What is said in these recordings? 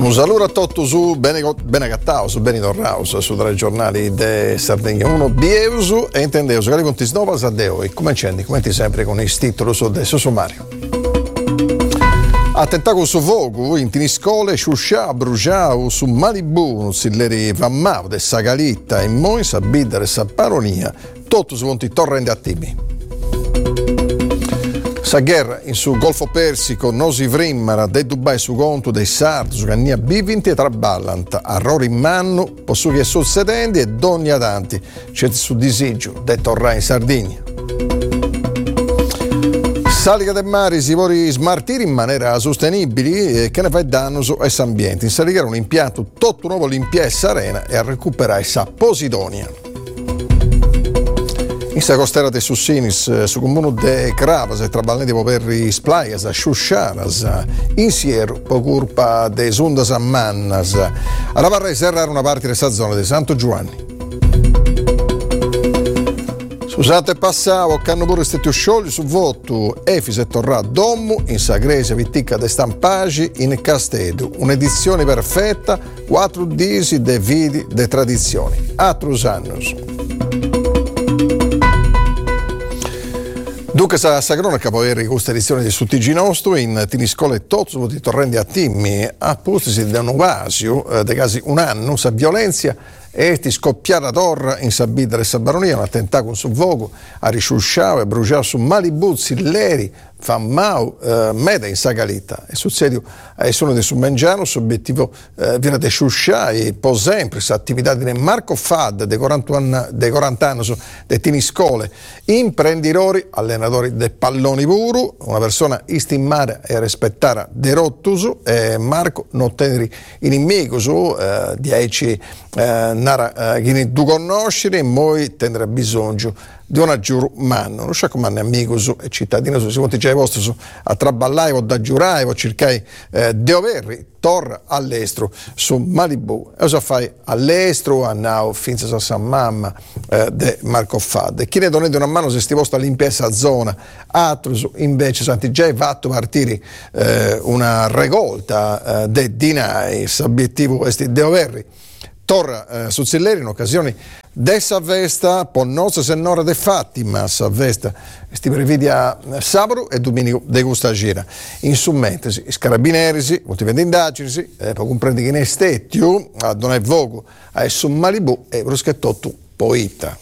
Un saluto a tutti su bene cattao, su Benito Raus, su tre giornali de Sardegna 1 Bieusu e intendeusu che conti snova Saddeo e come commenti sempre con il titolo su adesso sommario. Attentato su fuoco in Tiniscole, Sciuscià, Bruciao, su Malibu, non si leri Vammao, de Sagalitta e Moi, Sabidda e Sapparonia, tutto su conti torrenti attivi. Sa guerra in su Golfo Persico, Nosi Vrimmara, de Dubai su conto dei Sardi, su Cannia B20 e Traballant, a Rori in Mannu, possu che succedenti e donni adanti, c'è su disagio, de torrà in Sardegna. Salica del mare si vuole smartire in maniera sostenibile e che ne fa danno su questo ambiente. In Salica un impianto tutto nuovo limpiezza arena e a recuperare essa Posidonia. In sta costera de Sussinis, su comune de Cravas e traballenti per Splaias, Sciusciaras, insiero po' curpa de Sundas a Mannas, alla barra di serrare una parte della zona di Santo Giovanni. Scusate passavo che hanno pure stati sciogli su voto Efis e Torrà Dommu in Sagrese Vitticca de Stampagi in Castedo, un'edizione perfetta, 4 disi de vidi de tradizioni. Atrus annos. Dunque sa cronaca può avere questa edizione di Suttigi nostro in Tiniscole Tozzo di torrenti a Timmi a postisi da un vasio de quasi un anno sa violenza e ti scoppiata torra in Sabidda e Sabbaronia un attentato su fuoco a risciusciare e bruciare su Malibuzzi, Leri, Fammau, Meda in Sagalitta e succede a sono di Summengiano l'obiettivo viene di sciusciare po' sempre questa attività di Marco Fad de 40 anni su de Tiniscole imprenditori, allenatori de palloni puru una persona istimata e rispettata de Rottusu e Marco non tenere inimico su 10 nara che tu conoscere e poi tenere bisogno di una giuro mano, non so come amico e cittadino si conti già i vostri a traballare o da giurare o cercare di averli torna all'estero su Malibu e cosa fai all'estero a Nau finza a San Mamma de Marco Fad e chi ne donate una mano se sti vostra limpiezza zona altro invece santi già fatto partire una regolta de dinai obiettivo questi de averli torna su Zilleri in occasione dessa festa po' nostra senora de Fatima sa festa sti prevedi a sabato e domenica de questa gira in summentesi scarabineri molti vendindagini per comprendere che ne stetio a donare vogo a su Malibu e bruschettotto poeta.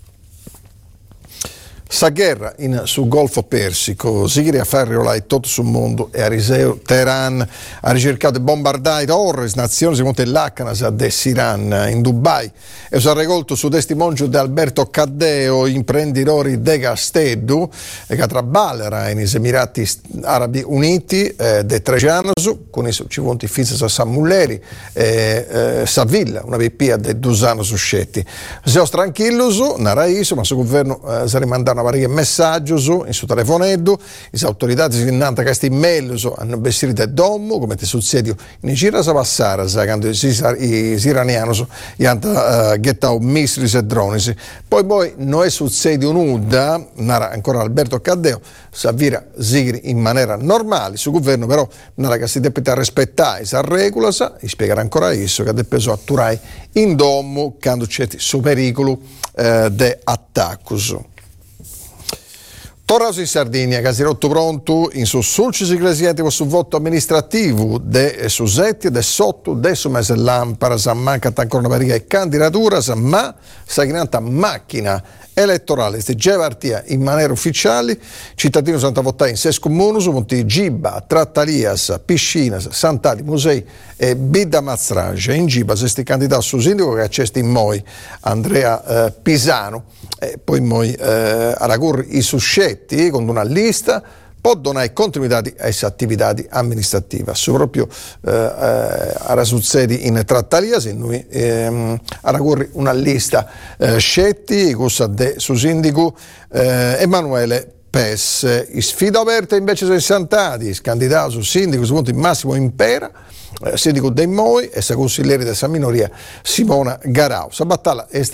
Sa guerra sul Golfo Persico, si chiede a fare rolare tutto sul mondo e a Riseo, Teheran ha ricercato e bombardato torri, nazioni, si monta l'Akhanas dell'Iran in Dubai e si ha recolto su testimonio di Alberto Caddeo, imprenditori de Castedo, che traballera negli Emirati Arabi Uniti de 3 anni, con i ci conti fissa a San Mulleri e Savilla, una VP de 2 anni su scetti. Siamo tranquilli, naraiso, ma sul governo si rimandano vari messaggi in suo telefonetto, le autorità si innanta che questi mail hanno vestito da domo, come ti succede in gira sa passare, quando i iraniani hanno gettato missili e droni. Poi non è successo nulla, narra ancora Alberto Caddeo, s'avvira sigri in maniera normale, sul governo però narra che si deve rispettare la regola, e spiegare ancora isso, che deve peso atturai in domo quando c'è su pericolo di attacco. Tornato in Sardegna, che si rotto pronto in su sulci ecclesiati su voto amministrativo de Susetti e de sotto de su mese lampara sa manca ancora una variga e candidatura ma sa chiamata macchina elettorale sti già partia in maniera ufficiale cittadino Santa Votà in 6 comuni su Monti Giba, Trattalias, Piscinas, Sant'Ali, Musei e Bidda Mazragia in Giba se sti candidato su sindaco che accesti in Moi Andrea Pisano e poi Moi aragurri i suscetti con una lista può donare continuità a queste attività amministrative. Proprio a succedi in Trattalia, se noi raccorri una lista scetti, cosa de su sindaco Emanuele Pes. Sfida aperta invece sono Sant'Adi, candidato su sindaco su punto in Massimo Impera, sindaco dei Moi e sa consigliere della minoria Simona Garau. Sa battaglia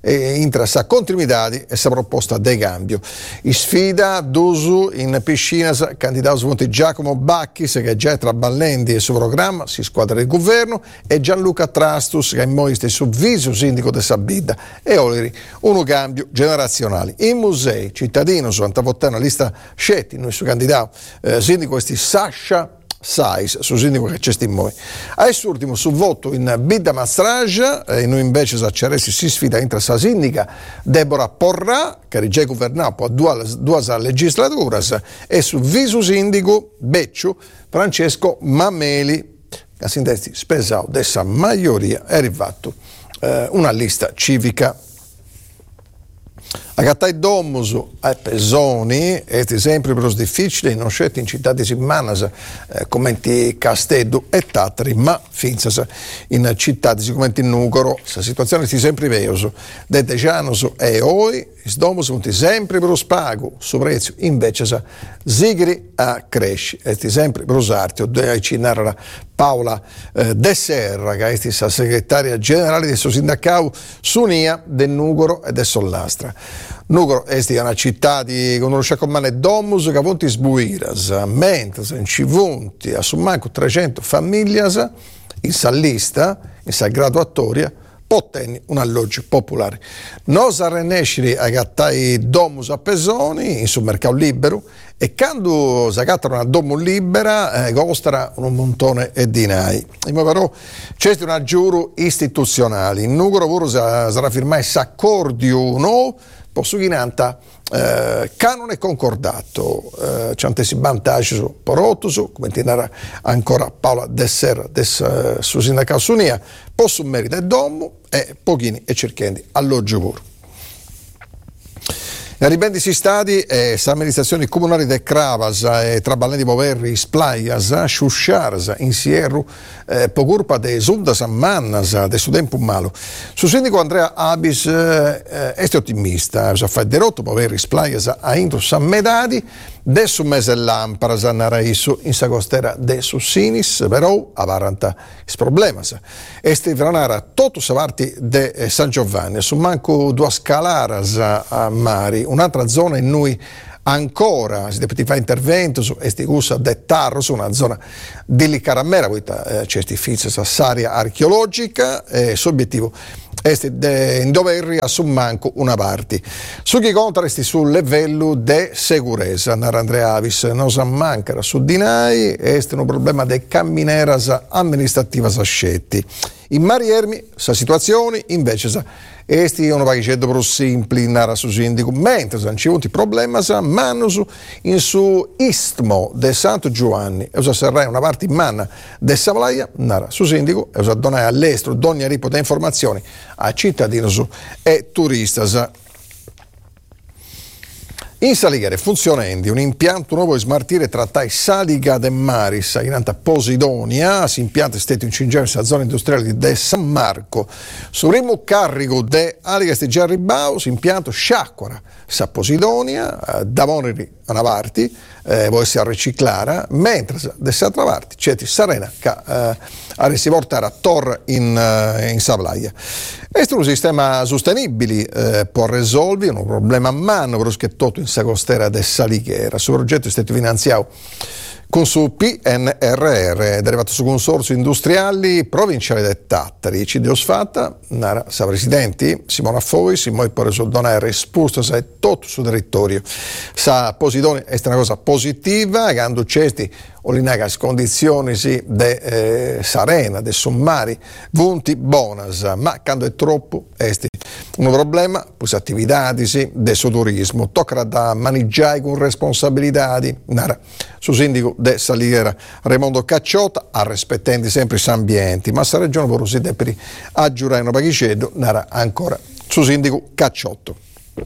intra sa continuità e sa proposta de cambio. In sfida d'uso in piscina candidato su Giacomo Bacchis, che già è tra Ballendi e suo programma, si squadra del governo, e Gianluca Trastus, che è moiste su viso sindaco de Sabidda, e Oleri, uno cambio generazionale. In musei, cittadino su Antavottano, lista scetti, noi su candidato, sindaco questi Sasha Sais, su sindaco che c'è stimoi. A ultimo su voto in Bidda Mastraja, e noi invece Zacceresi si sfida intra sa sindaca Deborah Porrà, che è già governato a due legislature, e su viso sindaco Becciu Francesco Mameli, che si intesti spesao dessa maggioria, è arrivato una lista civica. A Gattai Domus a Pesoni è sempre più difficile, non scelti in città di Simmanas come in Castello e Tatri, ma finzas in città di come in Nugoro, la situazione è sempre veioso. De Dejanos e Oi, i Domus sono sempre più spago, su prezzo invece sigri a cresci, è sempre più sartio, dove ci narra Paola De Serra, che è la segretaria generale del suo sindacato Sunia del Nugoro e del Sollastra. Nugoro è una città di conosce come Domus che avonti sbuiras, mentre in Civonti a manco 300 famiglie in Sallista, in sa graduatoria, pottenni un alloggio popolare. Nos arrenescili a gattai Domus a Pesoni, in sul mercato libero, e quando si agattano una domo libera, costano un montone e dinai. In però c'è una giuro istituzionale. In Nugoro sarà firmato s'accordio no, posso chinanta canone concordato, c'è un vantaggio porotto, come dirà ancora Paola De Serra su sindacato Sunia, posso merita domo e pochini e cerchendi alloggio puro. Ribendi si stadi e l'amministrazione comunale de Cravas e tra Ballendi Boverri, Splaias, Sciusciars, Insierru, Pogurpa de Sundas Mannas, de Sudempo Malo. Su sindaco Andrea Abis è ottimista, fa derotto Boverri, Splaias, a Intro San Medadi, de su mese Lamparas, Naraisu, in sa costera de su Sinis, però avaranta is problemas. Este vranara tutto savarti de San Giovanni, su manco due scalaras a mari, un'altra zona in cui ancora si deve fare intervento su Estigusa de Tarro, su una zona di Caramera, c'è questa area archeologica, e il suo obiettivo è in dover manco una parte. Su chi contrasti sul livello de sicurezza, Andrea Avis, non si manca su Dinai, è un problema de cammineras amministrativas scetti. In Mariermi, sa situazioni, invece esti è un pacchetto più semplice, narra su sindaco, mentre sono avuti problemi, manus in su istmo de Santo Giovanni, e sarà una parte in manna de Savlaia, narra su sindaco, e donare all'estero ogni tipo di informazioni a cittadini e turisti. In Salighere funzionando un impianto nuovo di smartire trattai Saliga de Maris in Anta Posidonia, si impianta stato in Cingenza zona industriale di San Marco. Sul rimo carico de Aliga Stigia Ribau si impianto Sciacquara sa Posidonia, da Moneri a una parte, vuole essere riciclara, mentre da altra parte c'è Sarena che a si portare a Tor in Savlaia. Questo è un sistema sostenibile, può risolvere un problema a mano, però che tutto in sa costera de Salighera. Su progetto è stato finanziato con su PNRR, è derivato su consorzio industriali provinciali del Tattari. Ci Dio sfatta, nara sa presidenti, Simona Foi, si muove per donare risposta a tutto sul territorio. Sa Posidonia è una cosa positiva, che hanno cesti o l'inagas condizioni sì, de Sarena, de sommari, vunti bonas, ma quando è troppo è un problema, poi attività sì, de suo turismo, tocca da maneggiare con responsabilità, nara, su sindaco de Salighera Raimondo Cacciotta, a rispettando sempre gli ambienti, ma sa regione per si deve aggiurare un pacchetto, nara ancora su sindaco Cacciotto.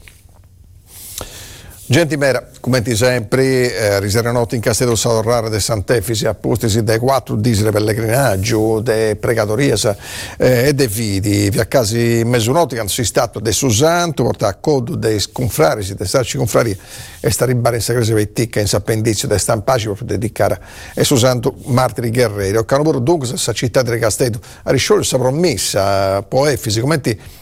Gentimera, come sempre, riservanoti in Castello Salorrara de Sant'Efisi, appostisi dai 4 disere pellegrinaggio, de pregatories e de vidi, via casi mesunoti che hanno si stato de Susanto, porta a codo dei confrari, de starci confraria, e sta ribare in sagrese veiticca in sappendizio de stampaci per dedicare a Susanto Martiri Guerrieri. O canoboro dunque sa città di Castello, a riscioglie sa promessa, poefisi, commenti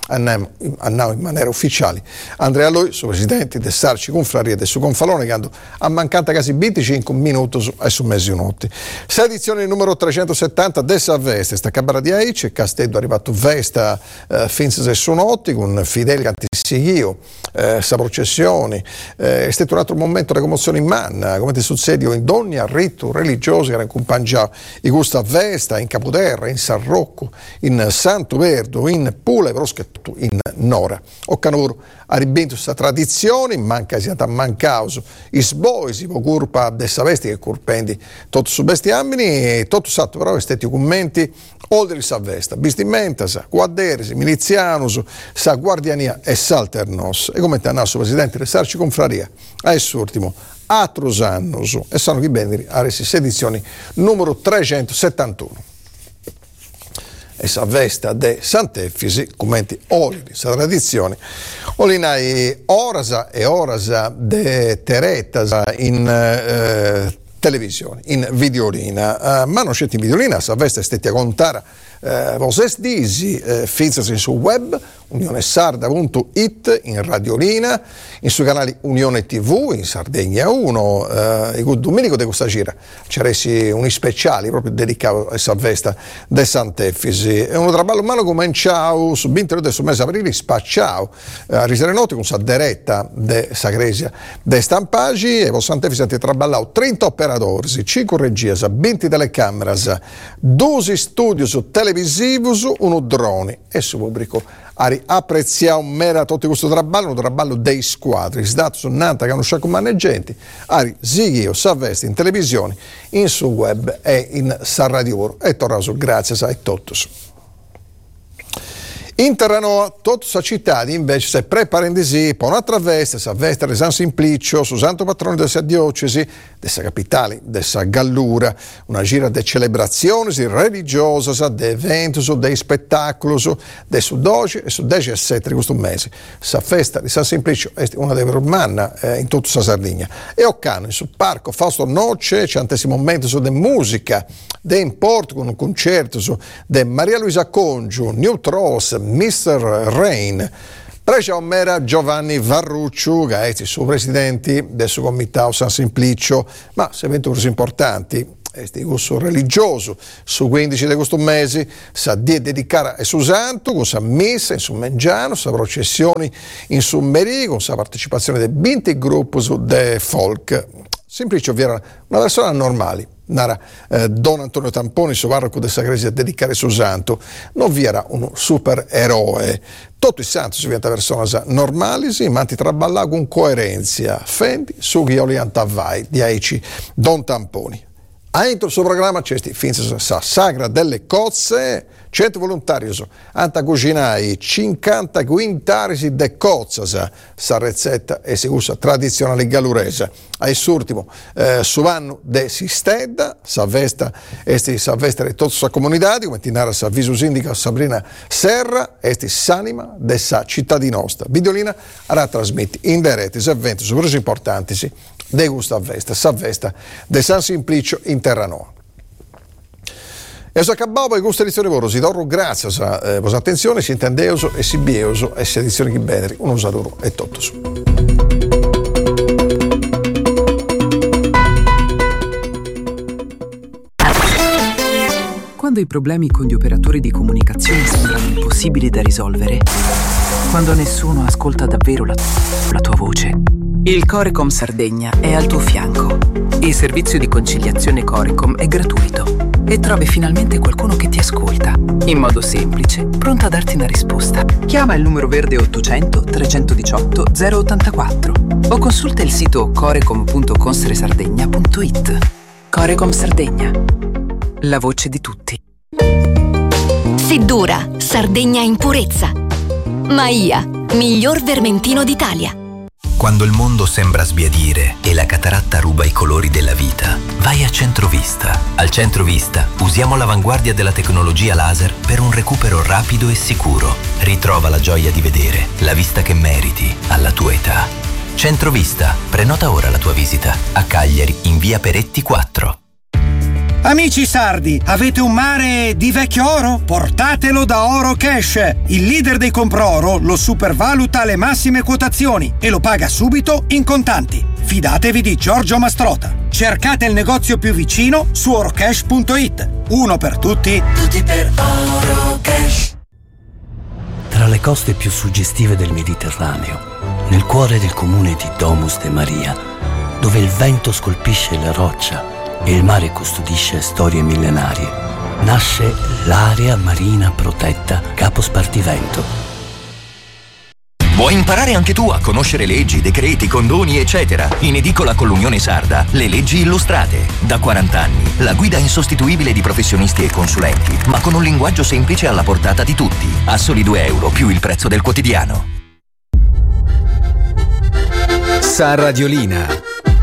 andiamo in maniera ufficiale. Andrea Loi, suo presidente del Sarci Confraria del su Confalone, che hanno mancata quasi 25 minuti su mesi notti. Edizione numero 370 dessa Vesta, sta Cabra di Aici, e Castello è arrivato Vesta finse su notti con fedeli antisigio, sa processioni, è stato un altro momento di commozione in manna, come ti succede in ogni rito religioso che era accompagnato in questa Vesta, in Capoterra, in San Rocco, in Santo Verdo, in Pula e Proschetto, in Nora. O canoro ha ribento questa tradizione, manca sia mancauso i sboisi, po curpa dessa Vesta che curpendi tutto su besti anni, e tutto satto però è stati commenti oltre sa Vesta, bistimentas, guarderis, milizianus, sa guardiania e salternos. E come te il presidente del Sarci Confraria, a ultimo altros annos, e sono qui bene a questa edizione numero 371. E sa Vesta de Sant'Efisi, commenti oltre sa tradizione, olinai orasa e orasa de teretas in televisione, in videolina, ma non c'è in videolina, sa Vesta stati a contare voses disi, finzasi su web, unionesarda.it, in radiolina, in sui canali Unione TV, in Sardegna 1, e domenica di questa gira c'erano uni speciali proprio dedicati a sa Vesta de Sant'Efisi. È un traballo umano cominciato su 20 del mese aprile, spacciato a Riserenotti con sa diretta de Sagresia de Stampagi, e per Sant'Efisi hanno traballato 30 operatori, 5 regie, 20 telecamere, 2 studi su televisivi, uno drone, e su pubblico apprezziamo mera tutto questo traballo, un traballo dei squadri, sdato su Nanta che non c'è come maneggianti, Ari Zighio, Savesti in televisione, in su web e in sa radio, e torna su grazie a tutti. In Terranova, tutta la città invece si preparano per un'altra festa, sa Vesta di San Simplicio, su santo patrono della diocesi, della capitale, della Gallura, una gira di celebrazioni religiose, di eventi, di spettacoli, di su 12 e su 17 di questo mese. La festa di San Simplicio è una delle romane in tutta la Sardegna. E Occano, sul parco Fausto Noce, c'è un momento di musica, di import con un concerto di Maria Luisa Congiu, New Tross, Mr. Rain. Precia Mera Giovanni Varrucciu, che è il suo presidente del suo comitato San Simplicio, ma se avventure importanti, il corso religioso, su 15 di questo mese, sa di dedicare a suo santo, con sa messa in su Mengiano, sa processioni in su Merì, con sa partecipazione di 20 gruppi de folk. Simplicio era una persona normale. Nara Don Antonio Tamponi, suo parroco del Sagresia, a dedicare suo santo, non vi era un supereroe. Tutti i santi si diventa persone normali, ma ti traballa con coerenza. Fendi su Ghioli Antavai, di Aici Don Tamponi. Entro il suo programma c'è finza Sagra delle Cozze, 100 volontari, anta cucinai 50 quintari de cozzas, sa ricetta e si usa tradizionale gallurese. A ultimo, su anno de Sistedda, sa Vesta di tutta la comunità, come ti narra sa visus indica Sabrina Serra, s'anima de sa città di nostra. Videolina ara trasmetti in diretta eventi super importanti de gusta sa Vesta de San Simplicio in Terranova. E so acabau per questa edizione di lavoro, si dorro grazie a vostra attenzione, si intendeuso e si bieuso e si edizione che bene, un usadoro e tutto su. Quando i problemi con gli operatori di comunicazione sembrano impossibili da risolvere, quando nessuno ascolta davvero la tua voce, il Corecom Sardegna è al tuo fianco. Il servizio di conciliazione Corecom è gratuito e trovi finalmente qualcuno che ti ascolta, in modo semplice, pronto a darti una risposta. Chiama il numero verde 800 318 084 o consulta il sito corecom.constresardegna.it. Corecom Sardegna, la voce di tutti. Seddura, Sardegna in purezza. Maia, miglior vermentino d'Italia. Quando il mondo sembra sbiadire e la cataratta ruba i colori della vita, vai a Centrovista. Al Centrovista usiamo l'avanguardia della tecnologia laser per un recupero rapido e sicuro. Ritrova la gioia di vedere, la vista che meriti, alla tua età. Centrovista, prenota ora la tua visita. A Cagliari, in via Peretti 4. Amici sardi, avete un mare di vecchio oro? Portatelo da Oro Cash. Il leader dei compro-oro lo supervaluta alle massime quotazioni e lo paga subito in contanti. Fidatevi di Giorgio Mastrota. Cercate il negozio più vicino su orocash.it. Uno per tutti, tutti per Oro Cash. Tra le coste più suggestive del Mediterraneo, nel cuore del comune di Domus de Maria, dove il vento scolpisce la roccia e il mare custodisce storie millenarie, nasce l'area marina protetta Capo Spartivento. Vuoi imparare anche tu a conoscere leggi, decreti, condoni, eccetera? In edicola con l'Unione Sarda, le leggi illustrate. Da 40 anni, la guida insostituibile di professionisti e consulenti, ma con un linguaggio semplice alla portata di tutti. A soli €2 più il prezzo del quotidiano. Sa Radiolina.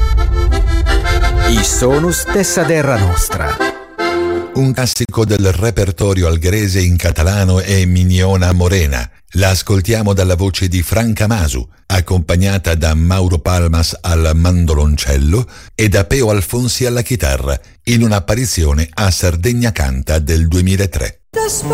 I sonus tessa terra nostra. Un classico del repertorio algherese in catalano è Mignona Morena. La ascoltiamo dalla voce di Franca Masu, accompagnata da Mauro Palmas al mandoloncello e da Peo Alfonsi alla chitarra, in un'apparizione a Sardegna Canta del 2003.